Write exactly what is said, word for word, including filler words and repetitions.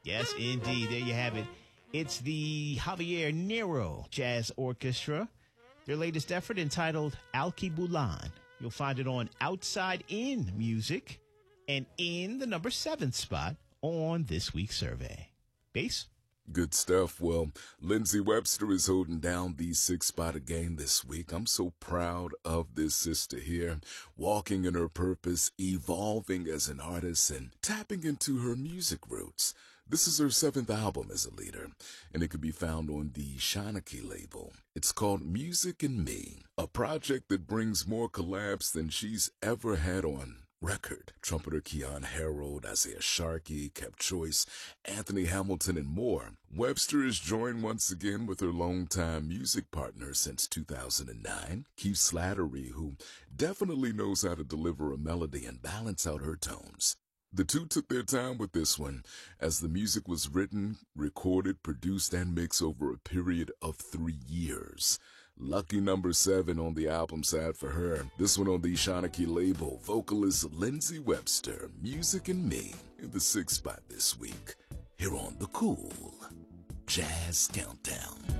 Yes, indeed. There you have it. It's the Javier Nero Jazz Orchestra. Their latest effort entitled Alkebulan. You'll find it on Outside In Music and in the number seven spot on this week's survey. Bass? Good stuff. Well, Lindsey Webster is holding down the sixth spot again this week. I'm so proud of this sister here, walking in her purpose, evolving as an artist, and tapping into her music roots. This is her seventh album as a leader, and it can be found on the Shanachie label. It's called Music and Me, a project that brings more collabs than she's ever had on record. Trumpeter Keon Harold, Isaiah Sharkey, Kev Choice, Anthony Hamilton, and more. Webster is joined once again with her longtime music partner since two thousand nine, Keith Slattery, who definitely knows how to deliver a melody and balance out her tones. The two took their time with this one, as the music was written, recorded, produced, and mixed over a period of three years. Lucky number seven on the album side for her. This one on the Shanachie label, vocalist Lindsey Webster, Music and Me, in the sixth spot this week, here on the Cool Jazz Countdown.